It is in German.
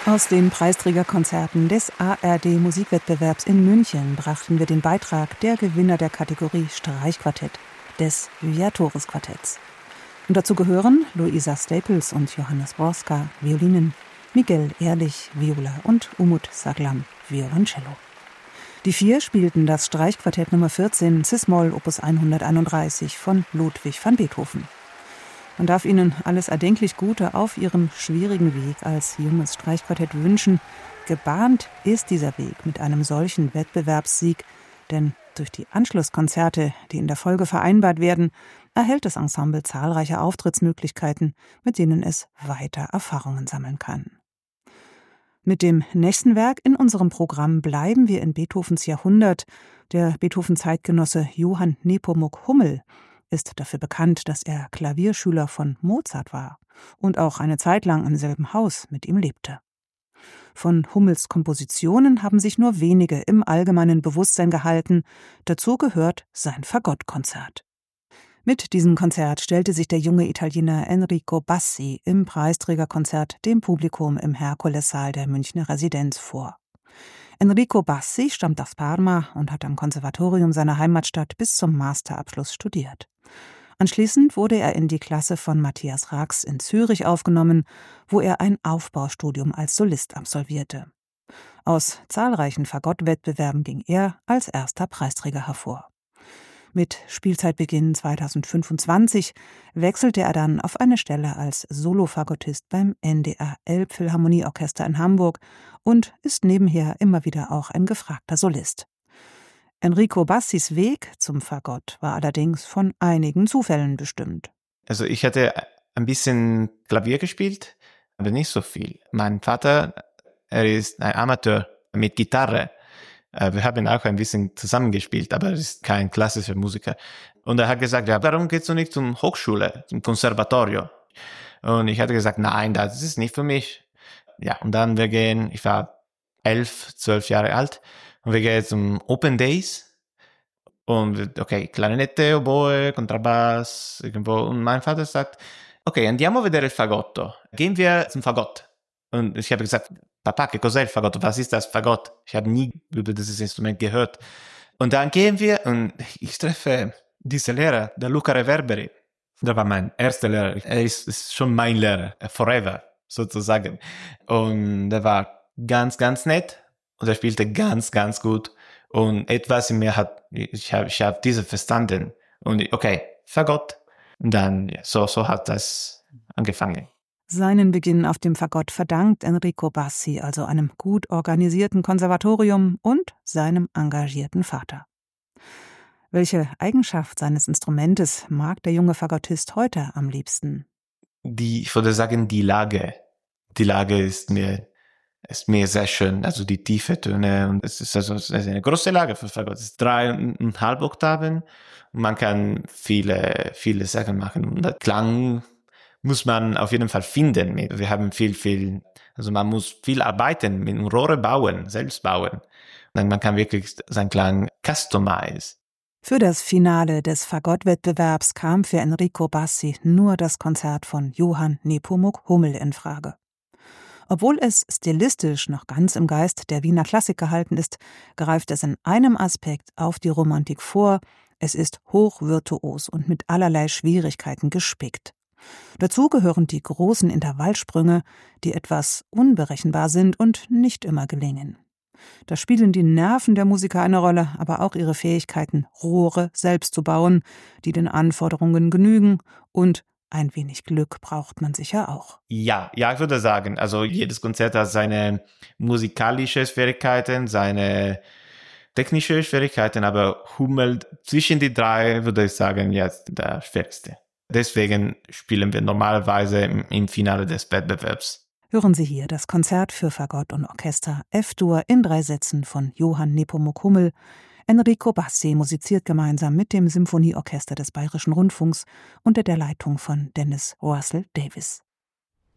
Aus den Preisträgerkonzerten des ARD-Musikwettbewerbs in München brachten wir den Beitrag der Gewinner der Kategorie Streichquartett des Viatoris-Quartetts. Und dazu gehören Luisa Staples und Johannes Broska, Violinen, Miguel Ehrlich, Viola und Umut Saglam, Violoncello. Die 4 spielten das Streichquartett Nummer 14, Cis-Moll, Opus 131 von Ludwig van Beethoven. Man darf ihnen alles erdenklich Gute auf ihrem schwierigen Weg als junges Streichquartett wünschen. Gebahnt ist dieser Weg mit einem solchen Wettbewerbssieg, denn durch die Anschlusskonzerte, die in der Folge vereinbart werden, erhält das Ensemble zahlreiche Auftrittsmöglichkeiten, mit denen es weiter Erfahrungen sammeln kann. Mit dem nächsten Werk in unserem Programm bleiben wir in Beethovens Jahrhundert. Der Beethoven-Zeitgenosse Johann Nepomuk Hummel ist dafür bekannt, dass er Klavierschüler von Mozart war und auch eine Zeit lang im selben Haus mit ihm lebte. Von Hummels Kompositionen haben sich nur wenige im allgemeinen Bewusstsein gehalten. Dazu gehört sein Fagottkonzert. Mit diesem Konzert stellte sich der junge Italiener Enrico Bassi im Preisträgerkonzert dem Publikum im Herkulessaal der Münchner Residenz vor. Enrico Bassi stammt aus Parma und hat am Konservatorium seiner Heimatstadt bis zum Masterabschluss studiert. Anschließend wurde er in die Klasse von Matthias Rax in Zürich aufgenommen, wo er ein Aufbaustudium als Solist absolvierte. Aus zahlreichen Fagottwettbewerben ging er als erster Preisträger hervor. Mit Spielzeitbeginn 2025 wechselte er dann auf eine Stelle als Solofagottist beim NDR Elbphilharmonieorchester in Hamburg und ist nebenher immer wieder auch ein gefragter Solist. Enrico Bassis Weg zum Fagott war allerdings von einigen Zufällen bestimmt. Also ich hatte ein bisschen Klavier gespielt, aber nicht so viel. Mein Vater, er ist ein Amateur mit Gitarre. Wir haben auch ein bisschen zusammengespielt, aber er ist kein klassischer Musiker. Und er hat gesagt, ja, warum gehst du nicht zur Hochschule, zum Konservatorio? Und ich hatte gesagt, nein, das ist nicht für mich. Ja, und dann ich war 11, 12 Jahre alt, und wir gehen zum Open Days. Und okay, Klarinette, Oboe, Kontrabass, irgendwo. Und mein Vater sagt, okay, andiamo a vedere il fagotto. Gehen wir zum Fagott. Und ich habe gesagt, Papa, che cos'è il fagotto? Was ist das Fagott? Ich habe nie über dieses Instrument gehört. Und dann gehen wir und ich treffe diesen Lehrer, der Luca Reverberi. Der war mein erster Lehrer. Er ist schon mein Lehrer, forever, sozusagen. Und er war ganz, ganz nett und er spielte ganz, ganz gut. Und etwas in mir ich habe diese verstanden. Und okay, Fagott. Und dann, ja, so hat das angefangen. Seinen Beginn auf dem Fagott verdankt Enrico Bassi also einem gut organisierten Konservatorium und seinem engagierten Vater. Welche Eigenschaft seines Instrumentes mag der junge Fagottist heute am liebsten? Ich würde sagen, die Lage. Die Lage ist mir sehr schön, also die tiefe Töne. Und es ist eine große Lage für Fagott. Es ist 3,5 Oktaven. Und man kann viele Sachen machen. Und der Klang muss man auf jeden Fall finden. Wir haben also man muss viel arbeiten, mit Rohre bauen, selbst bauen. Und man kann wirklich seinen Klang customize. Für das Finale des Fagottwettbewerbs kam für Enrico Bassi nur das Konzert von Johann Nepomuk Hummel in Frage. Obwohl es stilistisch noch ganz im Geist der Wiener Klassik gehalten ist, greift es in einem Aspekt auf die Romantik vor. Es ist hochvirtuos und mit allerlei Schwierigkeiten gespickt. Dazu gehören die großen Intervallsprünge, die etwas unberechenbar sind und nicht immer gelingen. Da spielen die Nerven der Musiker eine Rolle, aber auch ihre Fähigkeiten, Rohre selbst zu bauen, die den Anforderungen genügen, und ein wenig Glück braucht man sicher auch. Ja, ich würde sagen, also jedes Konzert hat seine musikalische Schwierigkeiten, seine technische Schwierigkeiten, aber Hummel zwischen die 3 würde ich sagen, jetzt der schwierigste. Deswegen spielen wir normalerweise im Finale des Wettbewerbs. Hören Sie hier das Konzert für Fagott und Orchester F-Dur in 3 Sätzen von Johann Nepomuk Hummel. Enrico Bassi musiziert gemeinsam mit dem Symphonieorchester des Bayerischen Rundfunks unter der Leitung von Dennis Russell Davis.